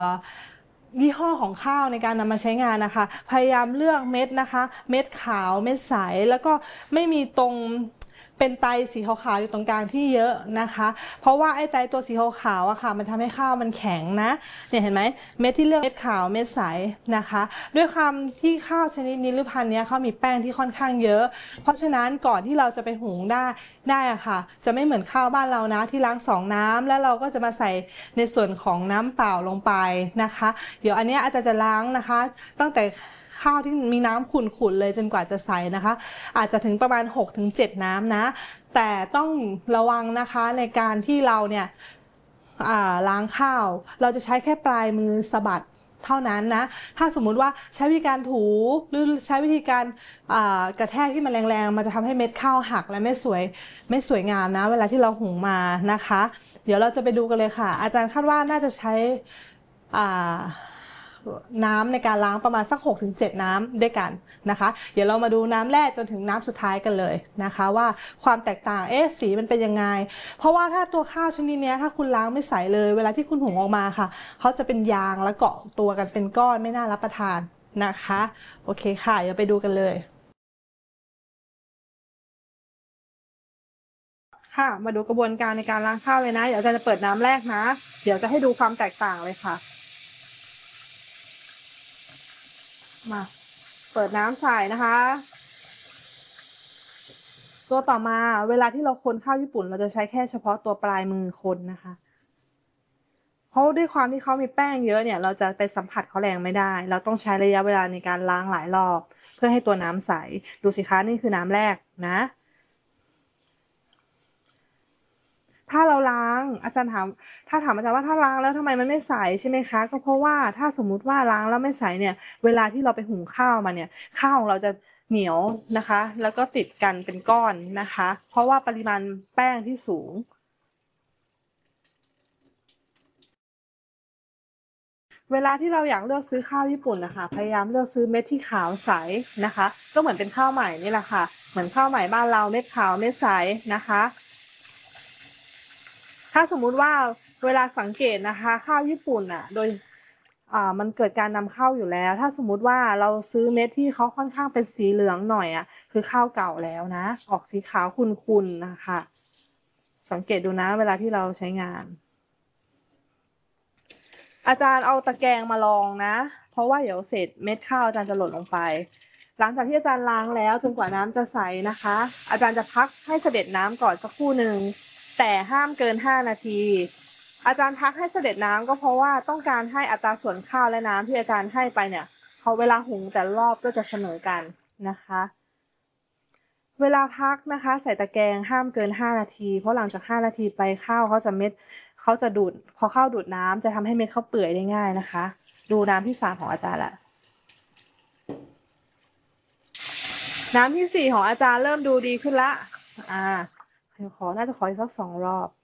ยี่ห้อของข้าวในการนำมาใช้งานนะคะพยายามเลือกเม็ดนะคะเม็ดขาวเม็ดใสแล้วก็ไม่มีตรงเป็นไตสีขาวๆอยู่ตรงกลางที่เยอะนะคะเพราะว่าไอ้ไตตัวสีขาวๆอะค่ะมันทำให้ข้าวมันแข็งนะเนี่ยเห็นไหมเม็ดที่เลือกเม็ดขาวเม็ดใสนะคะด้วยความที่ข้าวชนิดนี้หรือพันธุ์นี้เขามีแป้งที่ค่อนข้างเยอะเพราะฉะนั้นก่อนที่เราจะไปหุงได้อะค่ะจะไม่เหมือนข้าวบ้านเรานะที่ล้าง2 น้ำแล้วเราก็จะมาใส่ในส่วนของน้ำเปล่าลงไปนะคะเดี๋ยวอันนี้อาจารย์จะล้างนะคะตั้งแต่ข้าวที่มีน้ำขุ่นๆเลยจนกว่าจะใส่นะคะอาจจะถึงประมาณ6-7 น้ำนะแต่ต้องระวังนะคะในการที่เราเนี่ยล้างข้าวเราจะใช้แค่ปลายมือสะบัดเท่านั้นนะถ้าสมมุติว่าใช้วิธีการถูหรือใช้วิธีการกระแทกที่มันแรงๆมันจะทำให้เม็ดข้าวหักและไม่สวยงามนะเวลาที่เราหุงมานะคะเดี๋ยวเราจะไปดูกันเลยค่ะอาจารย์คาดว่าน่าจะใช้น้ำในการล้างประมาณสัก6-7 น้ำด้วยกันนะคะเดี๋ยวเรามาดูน้ำแรกจนถึงน้ำสุดท้ายกันเลยนะคะว่าความแตกต่างสีมันเป็นยังไงเพราะว่าถ้าตัวข้าวชนิดนี้ถ้าคุณล้างไม่ใสเลยเวลาที่คุณหุงออกมาค่ะเขาจะเป็นยางและเกาะตัวกันเป็นก้อนไม่น่ารับประทานนะคะโอเคค่ะเดี๋ยวไปดูกันเลยค่ะมาดูกระบวนการในการล้างข้าวเลยนะเดี๋ยวอาจารย์จะเปิดน้ำแรกนะเดี๋ยวจะให้ดูความแตกต่างเลยค่ะมาเปิดน้ำใส่นะคะตัวต่อมาเวลาที่เราคนข้าวญี่ปุ่นเราจะใช้แค่เฉพาะตัวปลายมือคนนะคะเพราะด้วยความที่เขามีแป้งเยอะเนี่ยเราจะไปสัมผัสเขาแรงไม่ได้เราต้องใช้ระยะเวลาในการล้างหลายรอบเพื่อให้ตัวน้ำใสดูสิคะนี่คือน้ำแรกนะถ้าเราล้างอาจารย์ถามถ้าถามอาจารย์ว่าถ้าล้างแล้วทำไมมันไม่ใสใช่ไหมคะก็เพราะว่าถ้าสมมุติว่าล้างแล้วไม่ใสเนี่ยเวลาที่เราไปหุงข้าวมาเนี่ยข้าวของเราจะเหนียวนะคะแล้วก็ติดกันเป็นก้อนนะคะเพราะว่าปริมาณแป้งที่สูง เวลาที่เราอยากเลือกซื้อข้าวญี่ปุ่นนะคะพยายามเลือกซื้อเม็ดที่ขาวใสนะคะก็เหมือนเป็นข้าวใหม่นี่แหละค่ะเหมือนข้าวใหม่บ้านเราเม็ดขาวเม็ดใสนะคะถ้าสมมุติว่าเวลาสังเกตนะคะข้าวญี่ปุ่นอ่ะโดยมันเกิดการนำเข้าอยู่แล้วถ้าสมมุติว่าเราซื้อเม็ดที่เขาค่อนข้างเป็นสีเหลืองหน่อยอ่ะคือข้าวเก่าแล้วนะออกสีขาวขุ่นๆนะคะสังเกตดูนะเวลาที่เราใช้งาน อาจารย์เอาตะแกรงมาลองนะ เพราะว่าเดี๋ยวเศษเม็ดข้าวอาจารย์จะหล่นลงไป หลังจากที่อาจารย์ล้างแล้วจนกว่าน้ำจะใสนะคะ อาจารย์จะพักให้เสด็จน้ำก่อนสักครู่หนึ่งแต่ห้ามเกิน5 นาทีอาจารย์พักให้เสด็จน้ำก็เพราะว่าต้องการให้อัตราส่วนข้าวและน้ำที่อาจารย์ให้ไปเนี่ยพอเวลาหุงแต่ละรอบก็จะเสมอกันนะคะเวลาพักนะคะใส่ตะแกรงห้ามเกิน5 นาทีเพราะหลังจาก5 นาทีไปข้าวเขาจะดูดพอข้าวดูดน้ำจะทำให้เม็ดข้าวเปื่อยได้ง่ายนะคะดูน้ำที่3ของอาจารย์ละน้ำที่4ของอาจารย์เริ่มดูดีขึ้นละอ่าน่าจะขออีกสัก2 รอบ